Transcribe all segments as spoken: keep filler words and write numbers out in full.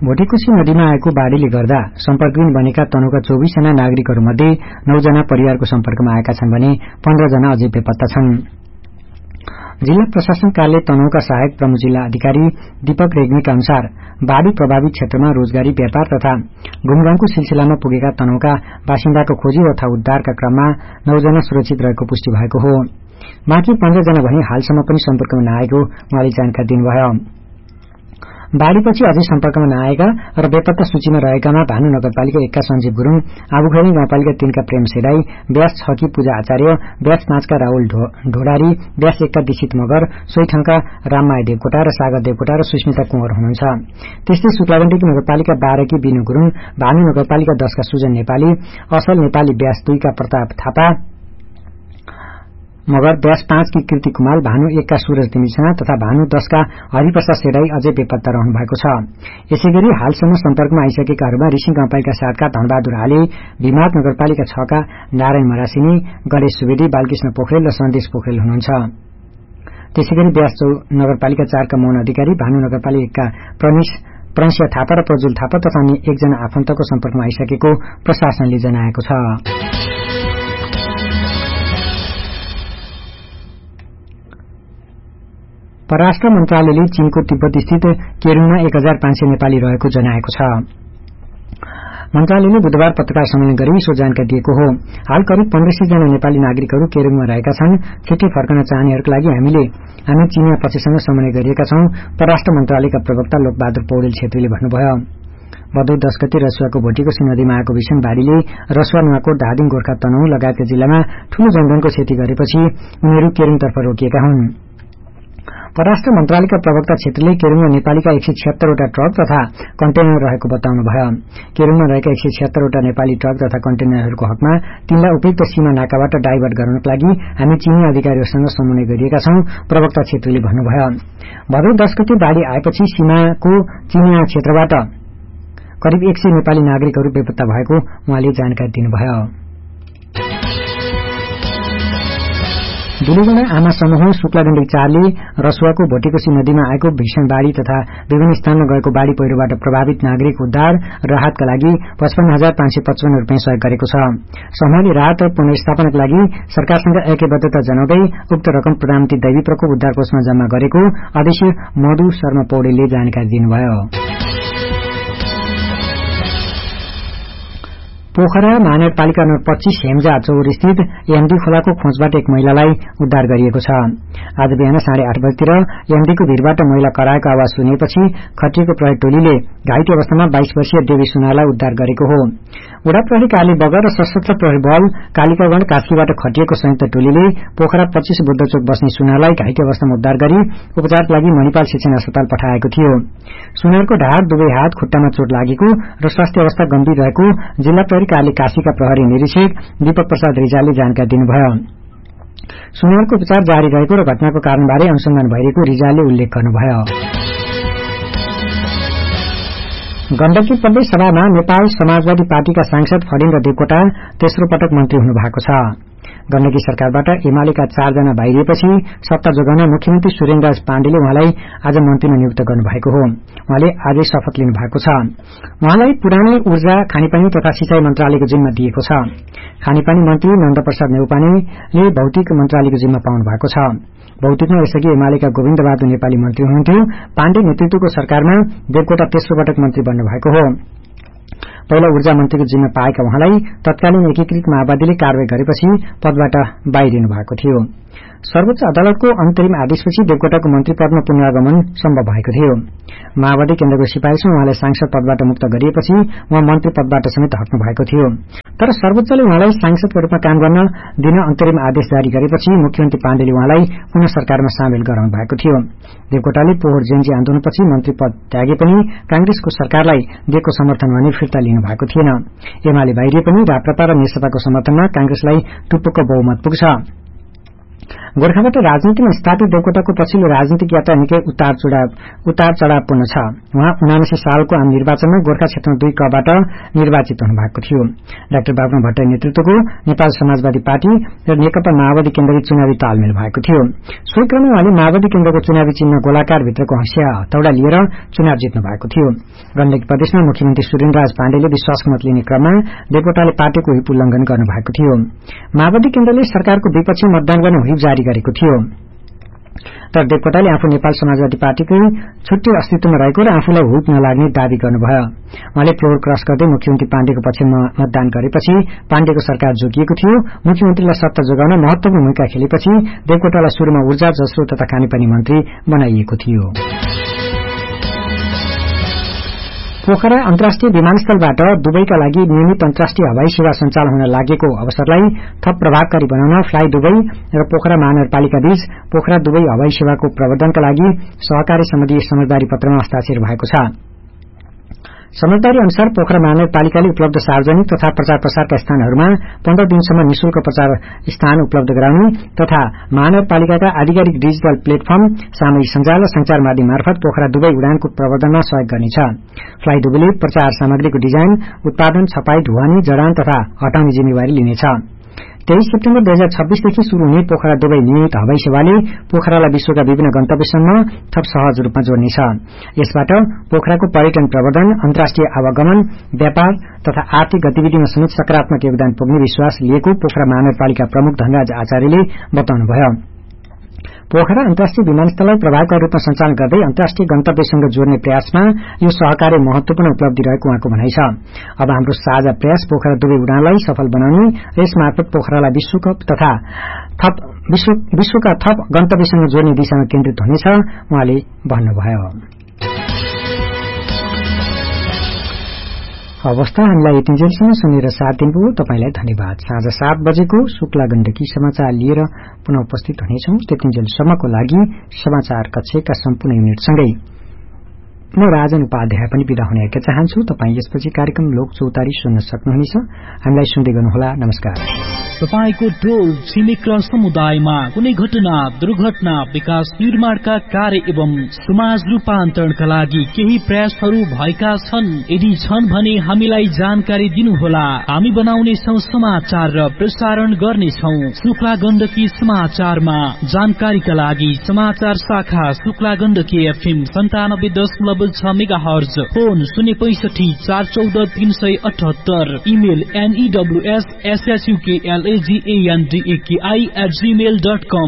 भोटेकोशी नदीमा आएको बाढ़ीले गर्दा सम्पर्कविहीन बनेका तनहुका चौबीस जना नागरिकहरूमध्ये नौ जना परिवारको सम्पर्कमा आएका छन् भने पन्ध्र जना अझै बेपत्ता छन्। जिल्ला प्रशासन कार्यालय तनहुका सहायक प्रमुख जिल्ला अधिकारी दीपक रेग्मीका अनुसार बाढ़ी प्रभावित क्षेत्रमा रोजगारी व्यापार तथा घुमघामको सिलसिलामा पुगेका तनहुका बासिन्दाको खोजी तथा उद्धारका क्रममा नौ जना सुरक्षित रहेको पुष्टि भएको हो। बाँकी पन्ध्र जना भने हालसम्म पनि सम्पर्कमा नआएको उहाँले जानकारी दिनुभयो। बाढ़ीपछि अझै सम्पर्कमा नआएका र बेपत्ता सूचीमा रहेकामा भानु नगरपालिका एकका सञ्जीव गुरूङ, आबुखैरी गाउँपालिका तीनका प्रेम सेडाई, ब्यास छकी पूजा आचार्य, ब्यास पाँचका राहुल ढोडारी, ब्यास एकका दीक्षित मगर, सोही ठाउँका राममाया देवकोटा र सागर देवकोटा र सुस्मिता कुँवर हुनुहुन्छ। त्यस्तै शुक्लाबन्टीकी नगरपालिका बाह्रकी बिनु गुरूङ, भानु नगरपालिका दशका सुजन नेपाली, असल नेपाली ब्यास दुईका प्रताप थापा मगर, ब्यास पाँच की कीर्ति कुमाल, भानु एक का सूरज तिमिसा तथा भानु दस का हरिप्रसाद सेडाई अझै बेपत्ता रहनु भएको छ। यसैगरी हालसम्म सम्पर्कमा आइसकेकाहरूमा ऋषि गाउँपालिका सात का धनबहादुर आले, भीमहाट नगरपालिका छ का नारायण मरासिनी, गणेश सुवेदी, बालकृष्ण पोखरेल र सन्देश पोखरेल हुनुहुन्छ। त्यसैगरी ब्यास नगरपालिका चार का मोहन अधिकारी, भानु नगरपालिका एक का प्रनिश प्रंसिया थापा र प्रजुल थापा तथा एकजना आफन्तको सम्पर्कमा आइसकेको प्रशासनले जनाएको छ। परराष्ट्र मन्त्रालयले चीनको तिब्बत स्थित केरुङमा एक हजार पाँच सय नेपाली रहेको जनाएको छ। मन्त्रालयले बुधबार पत्रकार सम्मेलन गरी सो जानकारी दिएको हो। हाल करिब पन्ध्र सय जना नेपाली नागरिकहरू केरुङमा रहेका छन्। छिट्टै फर्कन चाहनेहरूका लागि हामीले हामी चीनिया पक्षसँग समन्वय गरिएका छौं, परराष्ट्र मन्त्रालयका प्रवक्ता लोकबहादुर पौडेल छेत्रीले भन्नुभयो। भदौ दश गते रसुवाको भोटेकोशी नदीमा आएको भीषण बाढ़ीले रसुवा, नुवाकोट, धादिङ, गोर्खा, तनहुँ लगायतका जिल्लामा ठूलो जनधनको क्षति गरेपछि उनीहरू केरुङतर्फ रोकिएका हुन्। परराष्ट्र मन्त्रालयका प्रवक्ता क्षेत्रले केरुङमा नेपालीका एक सय छिहत्तरवटा ट्रक तथा कन्टेनर रहेको बताउनुभयो। केरुङमा रहेका एक सय छिहत्तरवटा नेपाली ट्रक तथा कन्टेनरहरूको हकमा तिनलाई उपयुक्त सीमा नाकाबाट डाइभर्ट गर्नका लागि हामी चीनी अधिकारीहरूसँग समन्वय गरिएका छौं, प्रवक्ता क्षेत्रले भन्नुभयो। भदौ दश गते बाढ़ी आएपछि सीमाको चीनिया क्षेत्रबाट करिब एक सय नेपाली नागरिकहरू बेपत्ता भएको उहाँले जानकारी दिनुभयो। दुलुगडा आमा समूह शुक्लागण्डी चारले रसुवाको भोटेकोशी नदीमा आएको भीषण बाढ़ी तथा विभिन्न स्थानमा गएको बाढ़ी पहिरोबाट प्रभावित नागरिक उद्धार राहतका लागि पचपन्न हजार पाँच सय पचपन्न रूपियाँ सहयोग गरेको छ। समूहले राहत र पुनर्स्थापनाका लागि सरकारसँग ऐक्यबद्धता जनाउँदै उक्त रकम प्रधानमन्त्री दैवी प्रकोप उद्धार कोषमा जम्मा गरेको अध्यक्ष मधु शर्मा पौडेलले जानकारी दिनुभयो। पोखरा महानगरपालिका नम्बर पच्चीस हेम्जा चौर स्थित एमडी खोलाको खोजबाट एक महिलालाई उद्धार गरिएको छ। आज बिहान साढे आठ बजेतिर एमडीको भिरबाट महिला कराएको आवाज सुनेपछि खटिएको प्रहरी टोलीले घाइते अवस्थामा बाइस वर्षीय देवी सुनालाई उद्धार गरेको हो। वडा प्रहरी कार्यालय बगर र सशस्त्र प्रहरी बल कालिकागण्ड कास्कीबाट खटिएको संयुक्त टोलीले पोखरा पच्चीस बुद्धचोक बस्ने सुनालाई घाइते अवस्थामा उद्धार गरी उपचारका लागि मणिपाल शिक्षण अस्पताल पठाएको थियो। सुनारको ढाड, दुवै हात, खुट्टामा चोट लागेको र स्वास्थ्य अवस्था गम्भीर रहेको जिल्ला प्रहरी कार्यालय काशीका प्रहरी निरीक्षक दीपक प्रसाद रिजालले जानकारी दिनुभयो। सुनारको उपचार जारी रहेको र घटनाको कारणबारे अनुसन्धान भइरहेको रिजालले उल्लेख गर्नुभयो। गण्डकी प्रदेश सभामा नेपाल समाजवादी पार्टीका सांसद फणेन्द्र देवकोटा तेस्रो पटक मन्त्री हुनुभएको छ। गण्डकी सरकारबाट एमालेका चारजना बाहिरिएपछि सत्ता जोगाउन मुख्यमन्त्री सुरेन्द्रराज पाण्डेले उहाँलाई आज मन्त्रीमा नियुक्त गर्नुभएको हो। उहाँले आजै शपथ लिनु भएको छ। उहाँलाई पुरानै ऊर्जा, खानेपानी तथा सिंचाई मन्त्रालयको जिम्मा दिएको छ। खानेपानी मन्त्री नन्दप्रसाद नेउपानेले भौतिक मन्त्रालयको जिम्मा पाउनु भएको छ। भौतिकमा यसअघि एमालेका गोविन्द बहादुर नेपाली मन्त्री हुनुहुन्थ्यो। पाण्डे नेतृत्वको सरकारमा देवकोटा तेस्रो पटक मन्त्री बन्नुभएको हो। पहिला ऊर्जा मन्त्रीको जिम्मा पाएका उहाँलाई तत्कालीन एकीकृत माओवादीले कारवाही गरेपछि पदबाट बाहिरिनु भएको थियो। सर्वोच्च अदालतको अन्तरिम आदेशपछि देवकोटाको मन्त्री पदमा पुनरागमन सम्भव भएको थियो। माओवादी केन्द्रको सिफारिशमा उहाँलाई सांसद पदबाट मुक्त गरिएपछि उहाँ मन्त्री पदबाट समेत हट्नु भएको थियो। तर सर्वोच्चले उहाँलाई सांसदको रूपमा काम गर्न दिन अन्तरिम आदेश जारी गरेपछि मुख्यमन्त्री पाण्डेले उहाँलाई पुनः सरकारमा सामेल गराउनु भएको थियो। देवकोटाले पोहोर जेएनजी आन्दोलनपछि मन्त्री पद त्यागे पनि कांग्रेसको सरकारलाई दिएको समर्थन भने फिर्ता लिनु भएको थिएन। एमाले बाहिरिए पनि राप्रपा र नेसपाको समर्थनमा कांग्रेसलाई टुप्पोको बहुमत पुग्छ। गोर्खाबाट राजनीतिमा स्थापित देवकोटाको पछिल्लो राजनीतिक यात्रा निकै उतार चढ़ावपूर्ण छ। उहाँ उनासी सालको आम निर्वाचनमा गोर्खा क्षेत्र दुई कबाट निर्वाचित हुनुभएको थियो। डाक्टर बाबुराम भट्टराई नेतृत्वको नेपाल समाजवादी पार्टी र नेकपा माओवादी केन्द्रबीच चुनावी तालमेल भएको थियो। सोही क्रममा उहाँले माओवादी केन्द्रको चुनावी चिन्ह गोलाकार भित्रको हँसिया हतौडा लिएर चुनाव जित्नु भएको थियो। गण्डकी प्रदेशमा मुख्यमन्त्री सुरेन्द्रराज पाण्डेले विश्वास मत लिने क्रममा देवकोटाले पार्टीको व्हिप उल्लंघन गर्नुभएको थियो। माओवादी केन्द्रले सरकारको विपक्षी मतदान गर्ने व्हिप जारी गरेको थियो, तर देवकोटाले आफू नेपाल समाजवादी पार्टीकै छुट्टै अस्तित्वमा रहेको र आफूलाई व्हिप नलाग्ने दावी गर्नुभयो। उहाँले फ्लोर क्रस गर्दै मुख्यमन्त्री पाण्डेको पक्षमा मतदान गरेपछि पाण्डेको सरकार जोगिएको थियो। मुख्यमन्त्रीलाई सत्ता जोगाउन महत्वपूर्ण भूमिका खेलेपछि देवकोटालाई शुरूमा ऊर्जा जलस्रोत तथा खानेपानी मन्त्री बनाइएको थियो। पोखरा अन्तर्राष्ट्रिय विमानस्थलबाट दुबईका लागि नियमित अन्तर्राष्ट्रिय हवाई सेवा सञ्चालन हुन लागेको अवसरलाई थप प्रभावकारी बनाउन फ्लाइ दुबई र पोखरा महानगरपालिका बीच पोखरा दुबई हवाई सेवाको प्रवर्धनका लागि सहकारी सम्बन्धी समझदारी पत्रमा हस्ताक्षर भएको छ। समझदारी अनुसार पोखरा महानगरपालिकाले उपलब्ध सार्वजनिक तथा प्रचार प्रसारका स्थानहरूमा पन्ध्र दिनसम्म निशुल्क प्रचार स्थान उपलब्ध गराउने तथा महानगरपालिकाका आधिकारिक डिजिटल प्लेटफर्म सामूहिक सञ्जाल र संचार माध्यम मार्फत पोखरा दुबई उडानको प्रवर्धनमा सहयोग गर्नेछ। फ्लाइ दुबईले प्रचार सामग्रीको डिजाइन, उत्पादन, छपाई, ढुवानी, जडान तथा हटाउने जिम्मेवारी लिनेछ। तेइस सेप्टेम्बर दुई हजार छब्बीसदेखि शुरू हुने पोखरा दुबई नियमित हवाई सेवाले पोखरालाई विश्वका विभिन्न गन्तव्यसम्म थप सहज रूपमा जोड्नेछ। यसबाट पोखराको पर्यटन प्रवर्धन, अन्तर्राष्ट्रिय आवागमन, व्यापार तथा आर्थिक गतिविधिमा समेत सकारात्मक योगदान पुग्ने विश्वास लिएको पोखरा महानगरपालिका प्रमुख धनराज आचार्यले बताउनुभयो। पोखरा अन्तर्राष्ट्रिय विमानस्थललाई प्रभावकारी रूपमा सञ्चालन गर्दै अन्तर्राष्ट्रिय गन्तव्यसँग जोड्ने प्रयासमा यो सहकार्य महत्वपूर्ण उपलब्धि रहेको उहाँको भनाइ छ। अब हाम्रो साझा प्रयास पोखरा दुबई उडानलाई सफल बनाउने र यस मार्फत पोखरालाई विश्वकप तथा थप विश्व, विश्वका थप गन्तव्यसँग जोड्ने दिशामा केन्द्रित हुनेछ उहाँले भन्नुभयो। अवस्था हामीलाई यतिन्जेलसम्म सुनेर साथ दिनुभयो तपाईलाई धन्यवाद। साँझ सात बजेको शुक्ला गण्डकी समाचार लिएर पुनः उपस्थित हुनेछौं। त्यतिन्जेलसम्मको लागि समाचार कक्षका सम्पूर्ण युनिटसँगै म राजन उपाध्याय पनि बिदा हुन चाहन्छु। तपाई यसपछि कार्यक्रम लोक चौतारी सुन्न सक्नुहुनेछ। हामीलाई सुन्दै गर्नुहोला। नमस्कार। तपाईको टोल छिमेक र समुदायमा कुनै घटना, दुर्घटना, विकास निर्माणका कार्य एवं समाज रूपान्तरणका लागि केही प्रयासहरू भएका छन्? यदि छन् भने हामीलाई जानकारी दिनुहोला। हामी बनाउनेछौं समाचार र प्रसारण गर्नेछौं। शुक्ला गण्डकी समाचारमा जानकारीका लागि समाचार शाखा शुक्ला गण्डकी एफएम सन्तानब्बे दशमलव छ मेगा हर्ज, फोन शून्य पैसठी चार चौध तीन सय अठहत्तर, email एनईडब्ल्यूएस एसएसयूकेएलएजीएनडीएकेआई at Gmail dot com.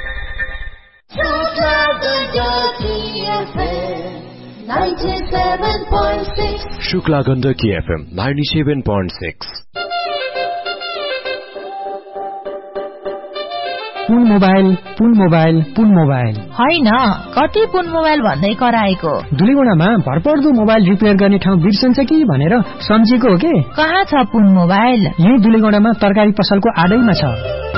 Shukla Gandaki FM ninety seven point six. Pun mobile Pun mobile Pun mobile होइन, कति पुन मोबाइल भन्दै कराएको? दुलीगुणामा भरपर्दो मोबाइल रिपेयर गर्ने ठाउँ बिर्सन्छ कि भनेर सम्झेको हो के? कहाँ छ पुन मोबाइल? यही दुलीगुणामा तरकारी पसलको आडैमा छ।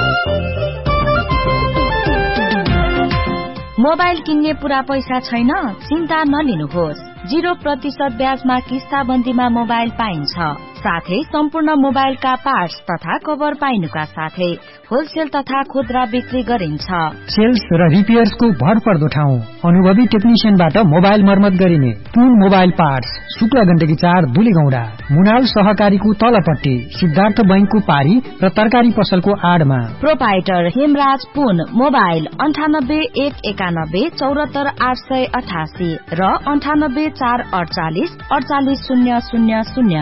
मोबाइल किन्ने पुरा पैसा छैन? चिन्ता नलिनुहोस्। जीरो प्रतिशत ब्याजमा किस्ताबन्दीमा मोबाइल पाइन्छ। साथै सम्पूर्ण मोबाइलका पार्ट्स तथा कभर पाइनुका साथै होलसेल तथा खुद्रा बिक्री गरिन्छ। सेल्स र रिपेयर्सको भरपर्दो ठाउँ, अनुभवी टेक्निशियनबाट मोबाइल मर्मत गरिने पुन मोबाइल पार्ट्स, शुक्ला गण्डकी चार दुलीगौडा, मुनाल सहकारीको तलपट्टि, सिद्धार्थ बैंकको पारी र तरकारी पसलको आडमा। प्रोपाइटर हेमराज पुन मोबाइल अन्ठानब्बे एक एकानब्बे चौरात्तर आठ सय अठासी र अन्ठानब्बे चार अडचालिस अडचालिस शून्य शून्य शून्य।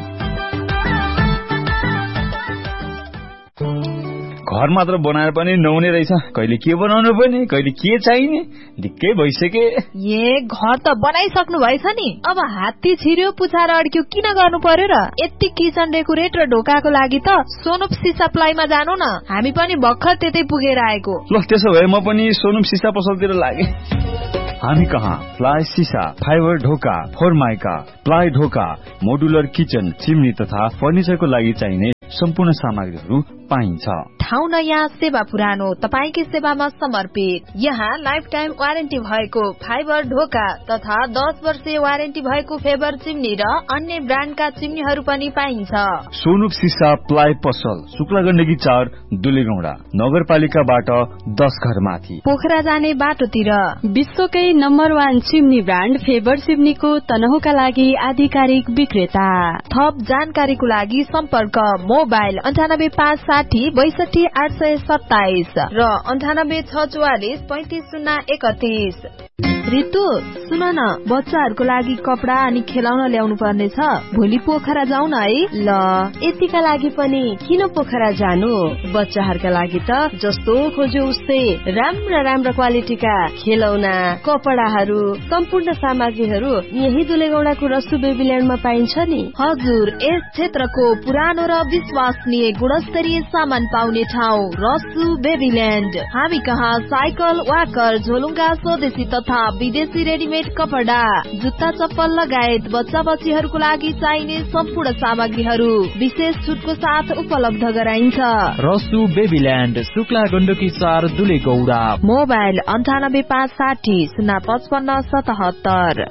घर मात्र बनाएर पनि नहुने रहेछ। कहिले के बनाउनु पर्ने, कहिले के चाहिने, ढिक्कै भइसके। ए घर त बनाइसक्नु भएछ नि, अब हात्ती छिर्यो पुछार अड्क्यो किन गर्नु पर्यो र? यति किचन डेकोरेट र ढोकाको लागि त सोनुप सिसा प्लाईमा जानु न, हामी पनि भर्खर त्यतै पुगेर आएको। ल त्यसो भए म पनि सोनुप सिसा पसलतिर लागे। हामी कहाँ प्लाई सिसा, फाइबर ढोका, फोरमाइका, प्लाई ढोका, मोडुलर किचन, चिम्नी तथा फर्निचरको लागि चाहिने सम्पूर्ण सामग्रीहरू पाइन्छ। ठाउँ नयाँ सेवा पुरानो तपाईकै सेवामा समर्पित। यहाँ लाइफ टाइम वारेन्टी भएको फाइबर ढोका तथा दस वर्षीय वारेन्टी भएको फेबर चिम्नी र अन्य ब्रान्डका चिम्नीहरू पनि पाइन्छ। सोनुप सिसा प्लाइ पसल शुक्ला गण्डकी चार दुलेगौडा नगरपालिकाबाट दस घर माथि पोखरा जाने बाटोतिर। विश्वकै number one chimney brand favour चिम्नीको तनहुका लागि आधिकारिक विक्रेता। थप जानकारीको लागि सम्पर्क मोबाइल अन्ठानब्बे पाँच साठी बैसठी आठ सय सत्ताइस र अन्ठानब्बे छ चौवालिस पैंतिस शून्य एकतीस। रितु सुन न, बच्चाहरूको लागि कपडा अनि खेलाउन ल्याउनु पर्ने छ। भोलि पोखरा जाउँ न है। ल यतिका लागि पनि किन पोखरा जानु? बच्चाहरूका लागि त जस्तो खोज्यो उस्तै राम्रा राम्रा क्वालिटीका खेलौना कपडाहरू सम्पूर्ण सामग्रीहरू यही दुलेगौडाको रसु बेबील्यान्डमा पाइन्छ नि। हजुर, यस क्षेत्रको पुरानो र विश्वसनीय गुणस्तरीय सामान पाउने ठाउँ रसु बेबील्यान्ड। हामी कहाँ साइकल, वाकर, झोलुङ्गा, स्वदेशी तथा विदेशी रेडिमेड कपडा, जुत्ता, चप्पल लगायत बच्चा बच्चीहरूको लागि चाहिने सम्पूर्ण सामग्रीहरू विशेष छुटको साथ उपलब्ध गराइन्छ। रसु बेबील्यान्ड शुक्ला गण्डकी चार दुलेगौडा। मोबाइल अन्ठानब्बे पाँच साठी शून्य पचपन्न सतहत्तर।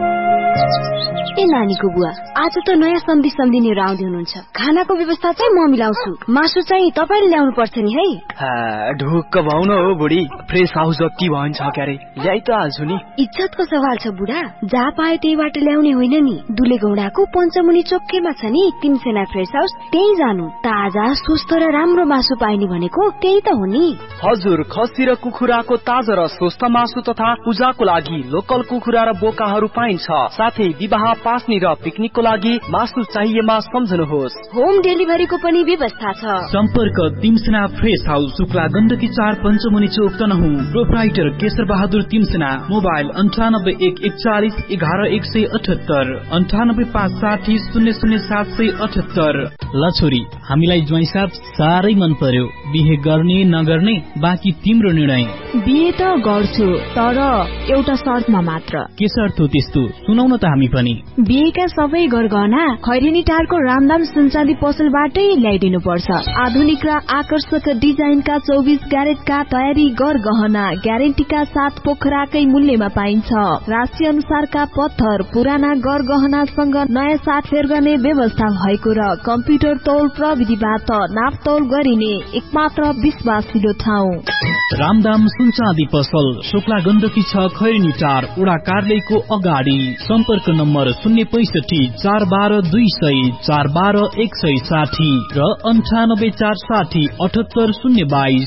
ए नानीको बुवा, आज त नयाँ सम्धी सम्धिनीहरू आउँदै हुनुहुन्छ। खानाको व्यवस्था चाहिँ म मिलाउँछु, मासु चाहिँ तपाईँले ल्याउनु पर्छ नि है। ढुक्क भाउ न हो बुढी, फ्रेस हाउस जति भन्छ क्यारे ल्याइ त हाल्छु नि। इज्जतको सवाल छ बुढा, जहाँ पाए त्यहीबाट ल्याउने होइन नि। दुलेगौडाको पञ्चमुनि चोकैमा छ नि तिमसेना फ्रेस हाउस, त्यही जानु। ताजा स्वस्थ र राम्रो मासु पाइने भनेको त्यही त हो नि। हजुर, खसी र कुखुराको ताजा र स्वस्थ मासु तथा पूजाको लागि लोकल कुखुरा र बोकाहरू पाइन्छ। साथै विवाह, पास्नी र पिकनिकको लागि मासु चाहिएमा सम्झनुहोस्। होम डेलिभरीको पनि व्यवस्था छ। सम्पर्क तिमसेना फ्रेस हाउस शुक्ला गण्डकी चार पञ्चमुनि चोक तनहु। प्रोप्राइटर केशर बहादुर तिमसेना। मोबाइल अन्ठानब्बे एक एकचालिस एघार एक सय अठहत्तर अन्ठानब्बे पाँच साठी शून्य शून्य सात सय अठहत्तर। ल छोरी, हामीलाई ज्वाइँ साहब साह्रै मन पर्यो। बिहे गर्ने नगर्ने बाँकी तिम्रो निर्णय। बिहे त गर्छु, तर एउटा शर्तमा मात्र। के शर्त हो त्यस्तो? सुनाउन त हामी पनि। बिहेका सबै गरगहना खैरेनी टारको रामदाम सुनचाँदी पसलबाटै ल्याइदिनु पर्छ। आधुनिक र आकर्षक डिजाइनका चौबिस क्यारेटका तयारी गरगहना ग्यारेन्टीका साथ पोखराकै मूल्यमा पाइन्छ। राशि अनुसारका पत्थर, पुराना गरगहनासँग नयाँ साटफेर गर्ने व्यवस्था भएको र कम्प्युटर तौल प्रविधिबाट नापतौल गरिने एकमात्र विश्वासिलो ठाउँ रामदाम सुनचाँदी पसल शुक्ला गण्डकी छ खैरेनी टार उडा कार्यालयको अगाडि। सम्पर्क नम्बर शून्य पैसठी चार बाह्र दुई सय चार बाह्र एक सय साठी र अन्ठानब्बे चार साठी अठहत्तर शून्य बाइस।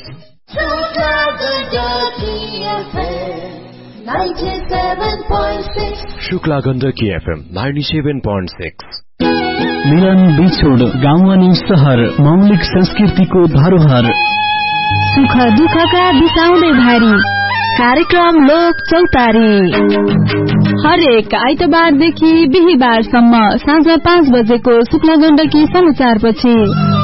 Shukla Gandaki FM ninety seven point six. मिलन बिछोड गाउँ अनि शहर मौलिक संस्कृतिको धरोहर। सुख दुःखका बिसाउँदै भारी कार्यक्रम लोक चौतारी हरेक आइतबारदेखि बिहिबारसम्म साँझ पाँच बजेको शुक्ला गण्डकी समाचारपछि।